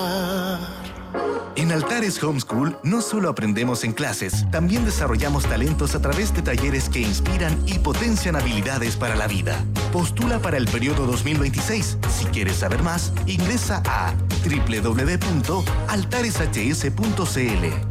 En Altares Homeschool no solo aprendemos en clases, también desarrollamos talentos a través de talleres que inspiran y potencian habilidades para la vida. Postula para el periodo 2026. Si quieres saber más, ingresa a www.altareshs.cl.